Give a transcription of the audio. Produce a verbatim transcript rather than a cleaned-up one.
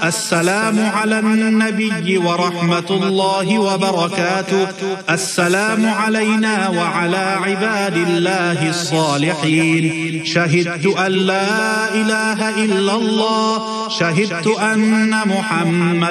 السلام على النبي ورحمة الله وبركاته. السلام علينا وعلى عباد الله الصالحين. شهدت أن لا إله إلا الله. شهدت أن محمد